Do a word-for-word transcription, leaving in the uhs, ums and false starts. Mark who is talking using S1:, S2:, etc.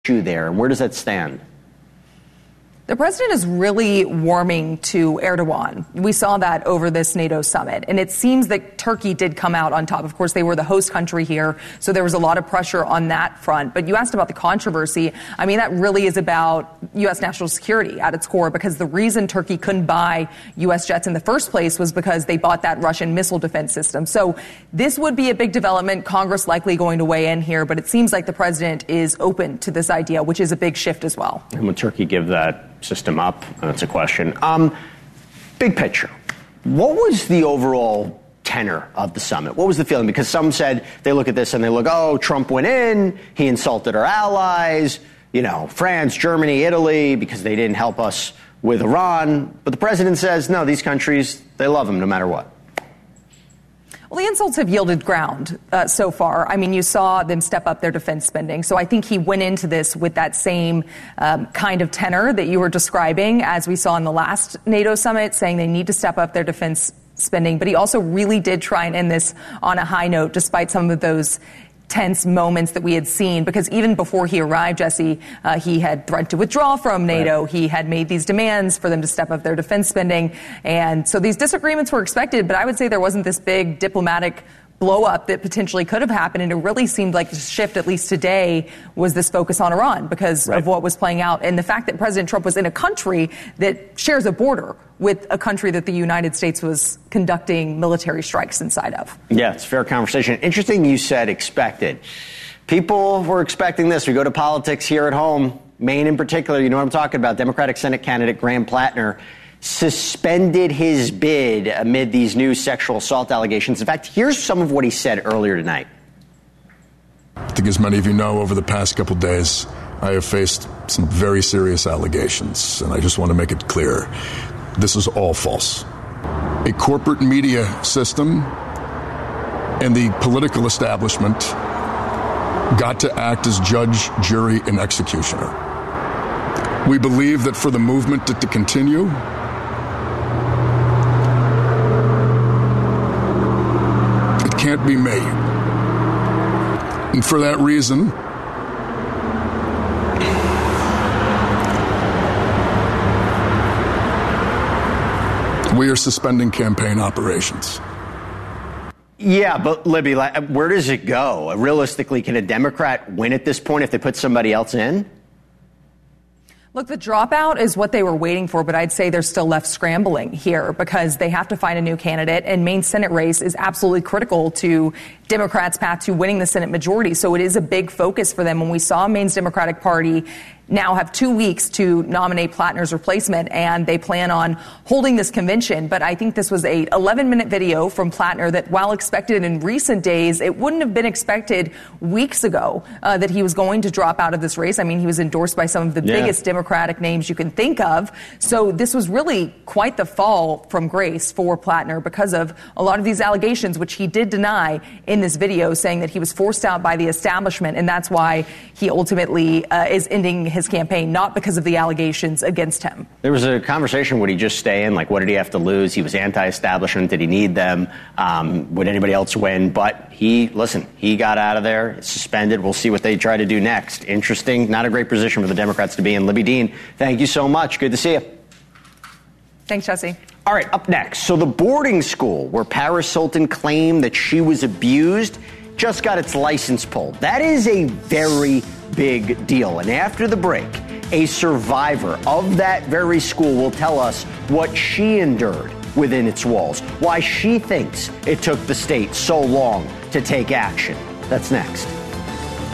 S1: issue there, and where does that stand?
S2: The president is really warming to Erdogan. We saw that over this NATO summit. And it seems that Turkey did come out on top. Of course, they were the host country here, so there was a lot of pressure on that front. But you asked about the controversy. I mean, that really is about U S national security at its core, because the reason Turkey couldn't buy U S jets in the first place was because they bought that Russian missile defense system. So this would be a big development. Congress likely going to weigh in here, but it seems like the president is open to this idea, which is a big shift as well.
S1: And would Turkey give that system up? That's a question. Um, big picture. What was the overall tenor of the summit? What was the feeling? Because some said they look at this and they look, oh, Trump went in, he insulted our allies, you know, France, Germany, Italy, because they didn't help us with Iran. But the president says, no, these countries, they love him no matter what.
S2: Well, the insults have yielded ground uh, so far. I mean, you saw them step up their defense spending. So I think he went into this with that same um, kind of tenor that you were describing, as we saw in the last NATO summit, saying they need to step up their defense spending. But he also really did try and end this on a high note, despite some of those tense moments that we had seen, because even before he arrived, Jesse, uh, he had threatened to withdraw from NATO. Right. He had made these demands for them to step up their defense spending. And so these disagreements were expected, but I would say there wasn't this big diplomatic blow up that potentially could have happened. And it really seemed like the shift, at least today, was this focus on Iran because right. of what was playing out. And the fact that President Trump was in a country that shares a border with a country that the United States was conducting military strikes inside of.
S1: Yeah, it's a fair conversation. Interesting you said expected. People were expecting this. We go to politics here at home, Maine in particular. You know what I'm talking about. Democratic Senate candidate Graham Plattner suspended his bid amid these new sexual assault allegations. In fact, here's some of what he said earlier tonight.
S3: I think, as many of you know, over the past couple days, I have faced some very serious allegations, and I just want to make it clear. This is all false. A corporate media system and the political establishment got to act as judge, jury, and executioner. We believe that for the movement to, to continue, it can't be made. And for that reason, we are suspending campaign operations.
S1: Yeah, but Libby, where does it go? Realistically, can a Democrat win at this point if they put somebody else in?
S2: Look, the dropout is what they were waiting for, but I'd say they're still left scrambling here because they have to find a new candidate, and Maine's Senate race is absolutely critical to Democrats' path to winning the Senate majority. So it is a big focus for them. When we saw Maine's Democratic Party now have two weeks to nominate Plattner's replacement, and they plan on holding this convention. But I think this was a eleven minute video from Plattner that, while expected in recent days, it wouldn't have been expected weeks ago uh, that he was going to drop out of this race. I mean, he was endorsed by some of the yeah. biggest Democratic names you can think of. So this was really quite the fall from grace for Plattner because of a lot of these allegations, which he did deny in this video, saying that he was forced out by the establishment, and that's why he ultimately uh, is ending his campaign, not because of the allegations against him.
S1: There was a conversation, would he just stay in? Like, what did he have to lose? He was anti-establishment. Did he need them? Um, would anybody else win? But he, listen, he got out of there, suspended. We'll see what they try to do next. Interesting. Not a great position for the Democrats to be in. Libby Dean, thank you so much. Good to see you.
S2: Thanks, Jesse.
S1: All right, up next. So the boarding school where Paris Hilton claimed that she was abused just got its license pulled. That is a very big deal. And after the break, a survivor of that very school will tell us what she endured within its walls, why she thinks it took the state so long to take action. That's next.